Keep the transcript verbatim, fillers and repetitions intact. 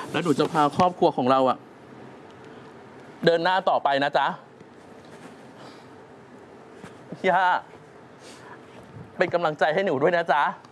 แล้วหนูจะพาครอบครัวของเราอะเดินหน้าต่อไปนะจ๊ะย่าเป็นกำลังใจให้หนูด้วยนะจ๊ะ